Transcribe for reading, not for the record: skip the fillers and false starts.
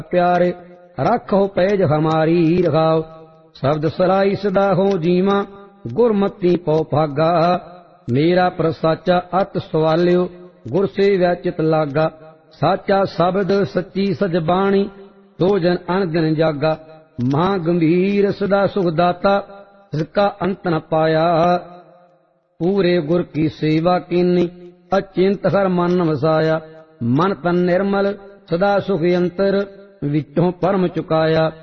प्यारे राखो पैज हमारी रखाओ। शब्द सराई सदा हो जीवा गुरमती पौ भागा। मेरा प्रसाचा अत सवालियो गुर सेव्या चित लागा। साचा शब्द सच्ची सजबाणी दो जन अन दिन जागा। महा गंभीर सदा सुखदाता जिसका अंत न पाया। पूरे गुर की सेवा कीनी अचिंत हर मन वसाया। मन तन निर्मल सदा सुख अंतर विचों परम चुकाया।